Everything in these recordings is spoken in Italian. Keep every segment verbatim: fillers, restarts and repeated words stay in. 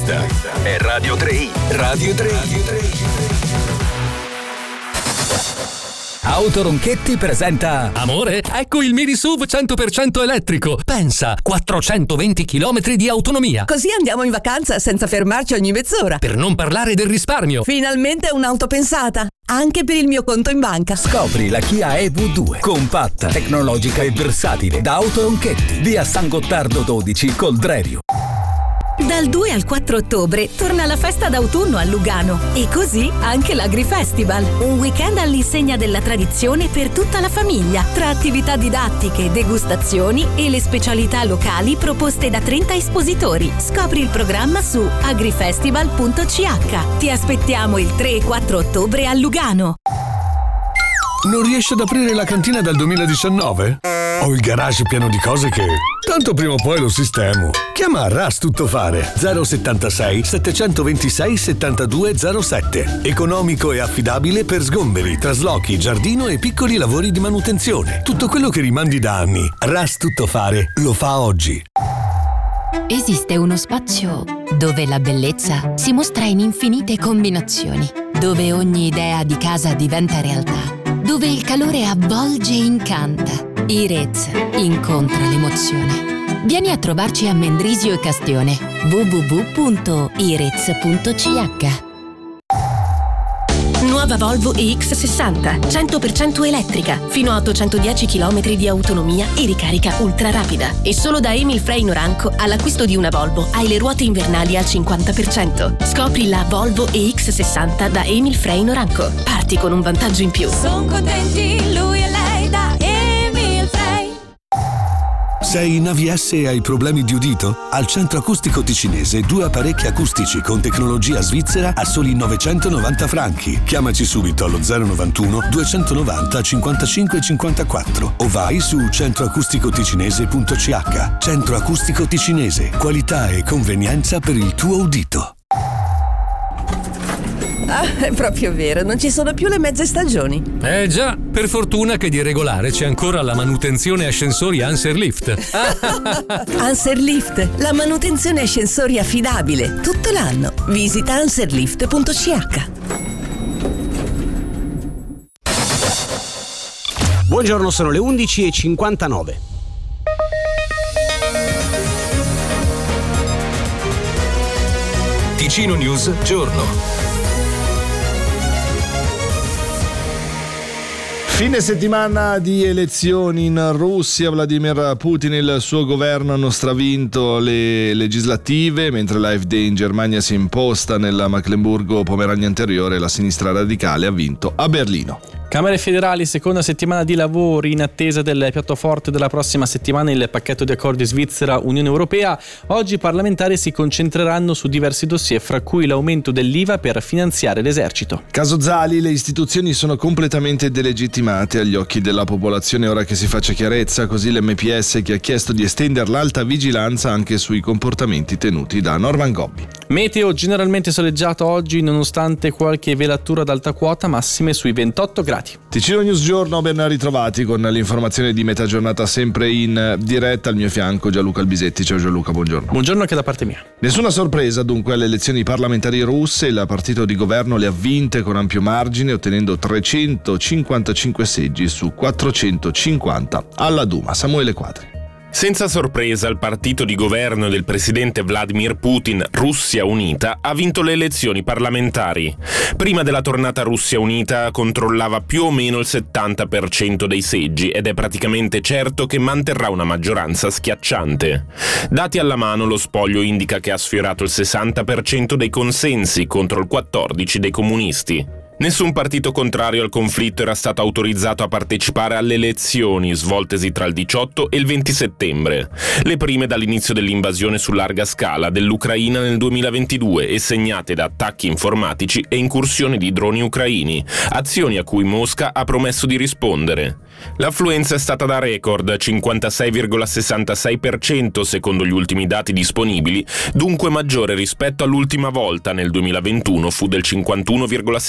Questa è Radio tre i. Radio tre i. Auto Ronchetti presenta Amore, ecco il Mini S U V cento per cento elettrico. Pensa, quattrocentoventi chilometri di autonomia. Così andiamo in vacanza senza fermarci ogni mezz'ora. Per non parlare del risparmio. Finalmente un'auto pensata, anche per il mio conto in banca. Scopri la Kia E V due, compatta, tecnologica e versatile, da Auto Ronchetti, via San Gottardo dodici, Coldrerio. Dal due al quattro ottobre torna la festa d'autunno a Lugano e così anche l'Agrifestival, un weekend all'insegna della tradizione per tutta la famiglia, tra attività didattiche, degustazioni e le specialità locali proposte da trenta espositori. Scopri il programma su agrifestival punto c h. Ti aspettiamo il tre e quattro ottobre a Lugano. Non riesci ad aprire la cantina dal duemiladiciannove? Ho il garage pieno di cose che tanto prima o poi lo sistemo. Chiama Ras Tuttofare zero settantasei settecentoventisei settantadue zero sette. Economico e affidabile per sgomberi, traslochi, giardino e piccoli lavori di manutenzione. Tutto quello che rimandi da anni, Ras Tuttofare lo fa oggi. Esiste uno spazio dove la bellezza si mostra in infinite combinazioni, dove ogni idea di casa diventa realtà, dove il calore avvolge e incanta. Irez incontra l'emozione. Vieni a trovarci a Mendrisio e Castione. w w w punto irez punto c h. Nuova Volvo E X sessanta, cento per cento elettrica, fino a ottocentodieci chilometri di autonomia e ricarica ultra rapida. E solo da Emil Frey Noranco, all'acquisto di una Volvo hai le ruote invernali al cinquanta per cento. Scopri la Volvo E X sessanta da Emil Frey Noranco. Parti con un vantaggio in più. Sono contenti lui e lei da Emil Frey. Sei in A V S e hai problemi di udito? Al Centro Acustico Ticinese due apparecchi acustici con tecnologia svizzera a soli novecentonovanta franchi. Chiamaci subito allo zero novantuno duecentonovanta cinquantacinque cinquantaquattro o vai su centro acustico ticinese punto c h. Centro Acustico Ticinese, qualità e convenienza per il tuo udito. Ah, è proprio vero, non ci sono più le mezze stagioni. Eh già, per fortuna che di regolare c'è ancora la manutenzione ascensori Anserlift. Anserlift, la manutenzione ascensori affidabile, tutto l'anno. Visita anserlift punto c h. Buongiorno, sono le undici e cinquantanove. Ticino News Giorno. Fine settimana di elezioni in Russia. Vladimir Putin e il suo governo hanno stravinto le legislative, mentre l'A F D in Germania si è imposta nella Mecklenburgo-Pomerania anteriore e la sinistra radicale ha vinto a Berlino. Camere federali, seconda settimana di lavori in attesa del piatto forte della prossima settimana, il pacchetto di accordi Svizzera-Unione Europea. Oggi i parlamentari si concentreranno su diversi dossier, fra cui l'aumento dell'I V A per finanziare l'esercito. Caso Zali, le istituzioni sono completamente delegittimate agli occhi della popolazione. Ora che si faccia chiarezza, così l'M P S che ha chiesto di estendere l'alta vigilanza anche sui comportamenti tenuti da Norman Gobbi. Meteo generalmente soleggiato oggi nonostante qualche velatura ad alta quota, massime sui ventotto gradi. Ticino News Giorno, ben ritrovati con l'informazione di metà giornata sempre in diretta. Al mio fianco Gianluca Albisetti. Ciao Gianluca, buongiorno. Buongiorno anche da parte mia. Nessuna sorpresa dunque alle elezioni parlamentari russe. Il partito di governo le ha vinte con ampio margine, ottenendo trecentocinquantacinque seggi su quattrocentocinquanta alla Duma. Samuele Quadri. Senza sorpresa, il partito di governo del presidente Vladimir Putin, Russia Unita, ha vinto le elezioni parlamentari. Prima della tornata Russia Unita controllava più o meno il settanta per cento dei seggi ed è praticamente certo che manterrà una maggioranza schiacciante. Dati alla mano, lo spoglio indica che ha sfiorato il sessanta per cento dei consensi contro il quattordici per cento dei comunisti. Nessun partito contrario al conflitto era stato autorizzato a partecipare alle elezioni svoltesi tra il diciotto e il venti settembre, le prime dall'inizio dell'invasione su larga scala dell'Ucraina nel duemilaventidue e segnate da attacchi informatici e incursioni di droni ucraini, azioni a cui Mosca ha promesso di rispondere. L'affluenza è stata da record, cinquantasei virgola sessantasei per cento secondo gli ultimi dati disponibili, dunque maggiore rispetto all'ultima volta nel duemilaventuno fu del cinquantuno virgola settantadue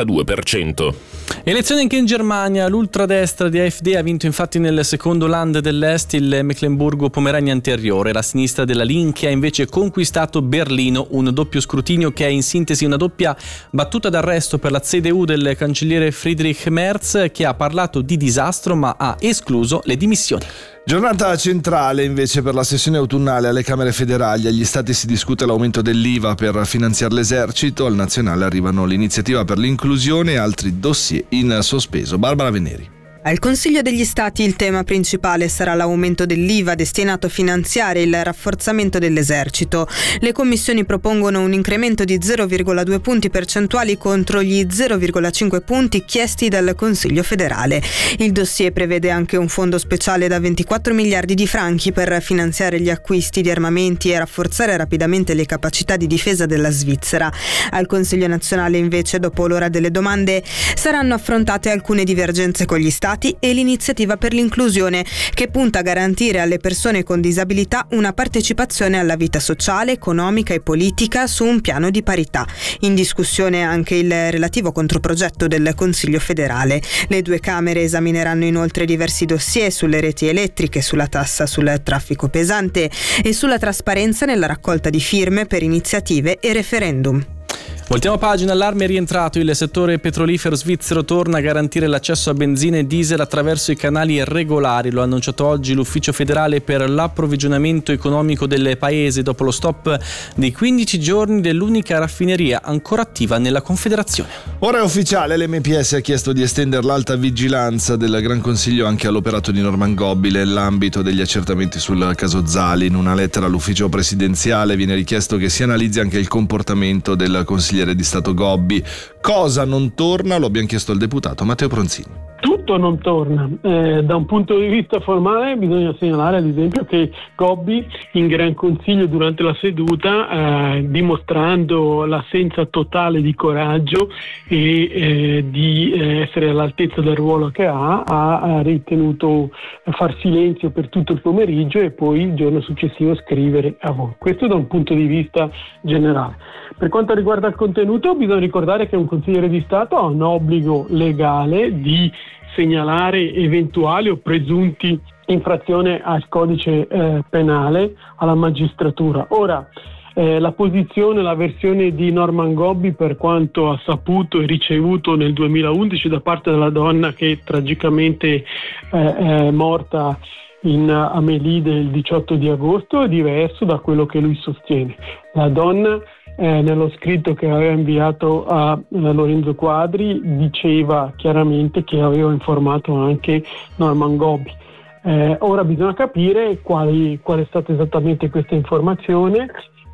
due per cento. Elezioni anche in Germania. L'ultradestra di A F D ha vinto infatti nel secondo Land dell'Est, il Mecklenburgo-Pomerania anteriore. La sinistra della Linke ha invece conquistato Berlino, un doppio scrutinio che è in sintesi una doppia battuta d'arresto per la C D U del cancelliere Friedrich Merz, che ha parlato di disastro ma ha escluso le dimissioni. Giornata centrale invece per la sessione autunnale alle Camere federali. Agli Stati si discute l'aumento dell'I V A per finanziare l'esercito. Al nazionale arrivano l'iniziativa per l'inclusione e altri dossier in sospeso. Barbara Veneri. Al Consiglio degli Stati il tema principale sarà l'aumento dell'I V A destinato a finanziare il rafforzamento dell'esercito. Le commissioni propongono un incremento di zero virgola due punti percentuali contro gli zero virgola cinque punti chiesti dal Consiglio federale. Il dossier prevede anche un fondo speciale da ventiquattro miliardi di franchi per finanziare gli acquisti di armamenti e rafforzare rapidamente le capacità di difesa della Svizzera. Al Consiglio nazionale invece, dopo l'ora delle domande, saranno affrontate alcune divergenze con gli Stati e l'iniziativa per l'inclusione, che punta a garantire alle persone con disabilità una partecipazione alla vita sociale, economica e politica su un piano di parità. In discussione anche il relativo controprogetto del Consiglio federale. Le due Camere esamineranno inoltre diversi dossier sulle reti elettriche, sulla tassa sul traffico pesante e sulla trasparenza nella raccolta di firme per iniziative e referendum. Voltiamo pagina. Allarme è rientrato. Il settore petrolifero svizzero torna a garantire l'accesso a benzina e diesel attraverso i canali regolari. Lo ha annunciato oggi l'Ufficio federale per l'approvvigionamento economico del paese dopo lo stop di quindici giorni dell'unica raffineria ancora attiva nella Confederazione. Ora è ufficiale, l'M P S ha chiesto di estendere l'alta vigilanza del Gran Consiglio anche all'operato di Norman Gobbi nell'ambito degli accertamenti sul caso Zali. In una lettera all'Ufficio presidenziale viene richiesto che si analizzi anche il comportamento del consigliere di Stato Gobbi. Cosa non torna? Lo abbiamo chiesto al deputato Matteo Pronzini. Tutto non torna. Eh, da un punto di vista formale bisogna segnalare ad esempio che Gobbi in Gran Consiglio durante la seduta, eh, dimostrando l'assenza totale di coraggio e eh, di eh, essere all'altezza del ruolo che ha, ha ritenuto far silenzio per tutto il pomeriggio e poi il giorno successivo scrivere a voi. Questo da un punto di vista generale. Per quanto riguarda il contenuto, bisogna ricordare che un consigliere di Stato ha un obbligo legale di segnalare eventuali o presunti infrazioni al codice eh, penale alla magistratura. Ora, eh, la posizione, la versione di Norman Gobbi, per quanto ha saputo e ricevuto nel duemilaundici da parte della donna che tragicamente eh, è morta in Amelide il diciotto di agosto, è diverso da quello che lui sostiene. La donna Eh, nello scritto che aveva inviato a, a Lorenzo Quadri diceva chiaramente che aveva informato anche Norman Gobbi. Eh, ora bisogna capire quali, qual è stata esattamente questa informazione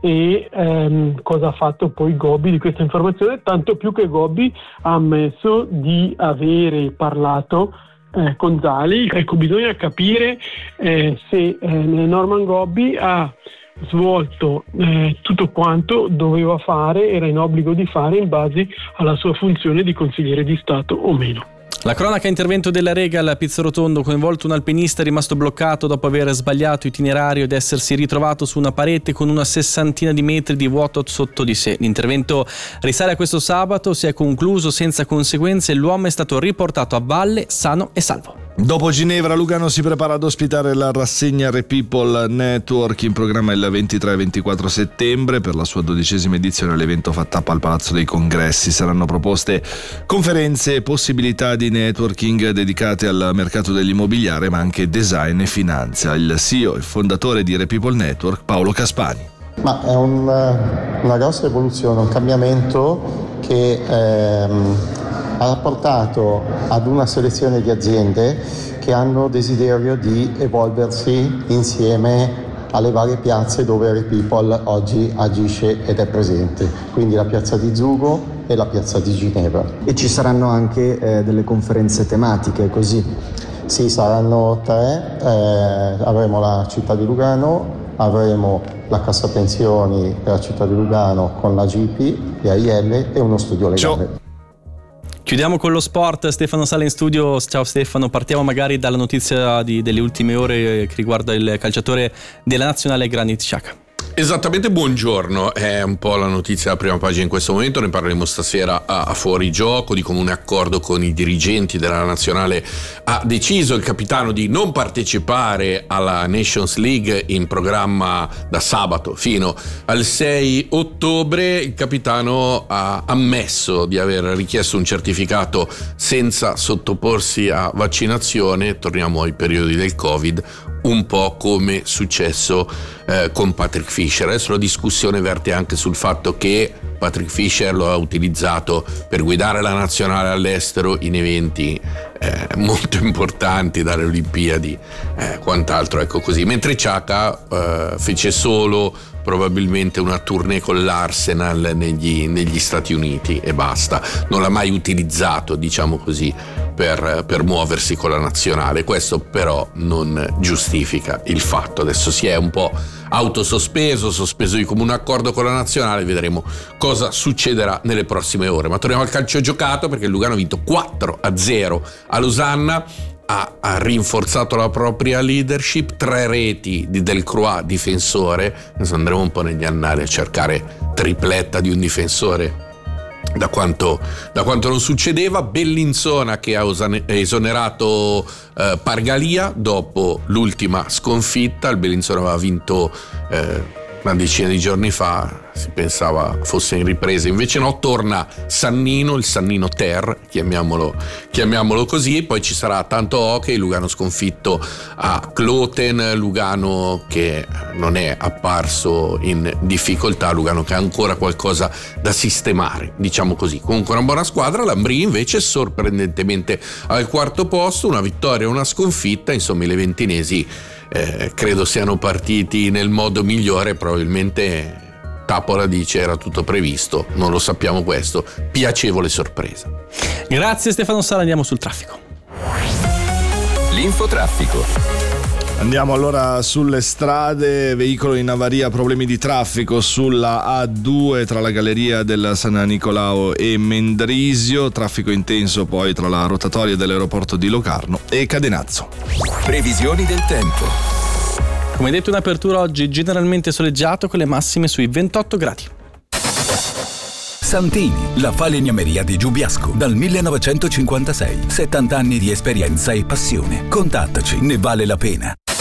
e ehm, cosa ha fatto poi Gobbi di questa informazione, tanto più che Gobbi ha ammesso di avere parlato eh, con Zali. Ecco, bisogna capire eh, se eh, Norman Gobbi ha svolto eh, tutto quanto doveva fare, era in obbligo di fare in base alla sua funzione di consigliere di Stato o meno. La cronaca intervento della Regal a Pizzarotondo, coinvolto un alpinista rimasto bloccato dopo aver sbagliato itinerario ed essersi ritrovato su una parete con una sessantina di metri di vuoto sotto di sé. L'intervento risale a questo sabato, si è concluso senza conseguenze e l'uomo è stato riportato a valle sano e salvo. Dopo Ginevra, Lugano si prepara ad ospitare la rassegna Repeople Network in programma il ventitré e ventiquattro settembre. Per la sua dodicesima edizione l'evento fa tappa al Palazzo dei Congressi. Saranno proposte conferenze e possibilità di networking dedicate al mercato dell'immobiliare, ma anche design e finanza. Il C E O e fondatore di Repeople Network, Paolo Caspani. Ma è un, una grossa evoluzione, un cambiamento che ehm, ha portato ad una selezione di aziende che hanno desiderio di evolversi insieme alle varie piazze dove Repeople oggi agisce ed è presente, quindi la piazza di Zugo e la piazza di Ginevra. E ci saranno anche eh, delle conferenze tematiche, così? Sì, saranno tre, eh, avremo la città di Lugano, avremo la Cassa Pensioni della città di Lugano con la G P, le A I L e uno studio legale. Ciao. Chiudiamo con lo sport. Stefano Sala in studio. Ciao Stefano, partiamo magari dalla notizia di, delle ultime ore che riguarda il calciatore della nazionale Granit Xhaka. Esattamente, buongiorno. È un po' la notizia della prima pagina in questo momento, ne parleremo stasera a, a Fuori Gioco. Di comune accordo con i dirigenti della nazionale ha deciso il capitano di non partecipare alla Nations League in programma da sabato fino al sei ottobre. Il capitano ha ammesso di aver richiesto un certificato senza sottoporsi a vaccinazione. Torniamo ai periodi del Covid, un po' come successo eh, con Patrick Fisher. Adesso la discussione verte anche sul fatto che Patrick Fisher lo ha utilizzato per guidare la nazionale all'estero in eventi eh, molto importanti, dalle Olimpiadi, eh, quant'altro, ecco così. Mentre Xhaka eh, fece solo probabilmente una tournée con l'Arsenal negli, negli Stati Uniti e basta. Non l'ha mai utilizzato, diciamo così, per, per muoversi con la nazionale. Questo però non giustifica il fatto. Adesso si è un po' autosospeso, sospeso di comune accordo con la nazionale, vedremo cosa succederà nelle prossime ore. Ma torniamo al calcio giocato, perché il Lugano ha vinto quattro a zero a Losanna. Ha, ha rinforzato la propria leadership, tre reti di Delcroix, difensore. Adesso andremo un po' negli annali a cercare tripletta di un difensore da quanto, da quanto non succedeva. Bellinzona che ha esonerato eh, Pargalia dopo l'ultima sconfitta. Il Bellinzona aveva vinto eh, una decina di giorni fa, si pensava fosse in ripresa, invece no. Torna Sannino, il Sannino Ter, chiamiamolo, chiamiamolo così. Poi ci sarà tanto hockey, Lugano sconfitto a Kloten, Lugano che non è apparso in difficoltà, Lugano che ha ancora qualcosa da sistemare, diciamo così. Comunque una buona squadra. L'Ambrì invece sorprendentemente al quarto posto, una vittoria e una sconfitta. Insomma, i leventinesi eh, credo siano partiti nel modo migliore. Probabilmente Tapola dice era tutto previsto, non lo sappiamo questo. Piacevole sorpresa. Grazie Stefano Sala, andiamo sul traffico. L'infotraffico. Andiamo allora sulle strade. Veicolo in avaria, problemi di traffico sulla A due tra la galleria del San Nicolao e Mendrisio, traffico intenso poi tra la rotatoria dell'aeroporto di Locarno e Cadenazzo. Previsioni del tempo. Come detto in apertura, oggi generalmente soleggiato con le massime sui ventotto gradi. Santini, la falegnameria di Giubiasco, dal millenovecentocinquantasei. settanta anni di esperienza e passione. Contattaci, ne vale la pena.